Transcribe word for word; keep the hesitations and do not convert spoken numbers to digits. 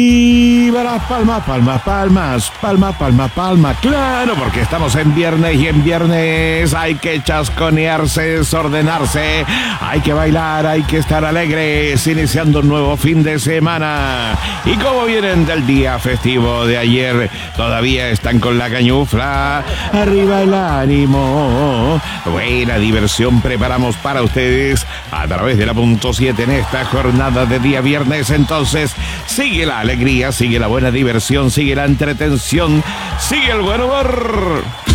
Y las palmas, palmas, palmas, palmas, palmas, palmas. Claro, porque estamos en viernes y en viernes hay que chasconearse, desordenarse, hay que bailar, hay que estar alegres, iniciando un nuevo fin de semana. Y como vienen del día festivo de ayer, todavía están con la cañufla, arriba el ánimo. Buena diversión preparamos para ustedes a través de la punto siete en esta jornada de día viernes. Entonces, sigue la alegría, sigue la buena diversión, sigue la entretención, sigue el buen humor.